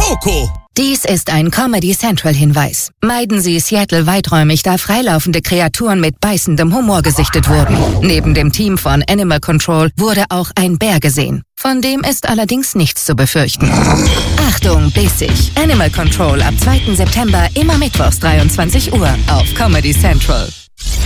Coco. Dies ist ein Comedy Central-Hinweis. Meiden Sie Seattle weiträumig, da freilaufende Kreaturen mit beißendem Humor gesichtet wurden. Neben dem Team von Animal Control wurde auch ein Bär gesehen. Von dem ist allerdings nichts zu befürchten. Achtung, bissig. Animal Control ab 2. September immer mittwochs 23 Uhr auf Comedy Central.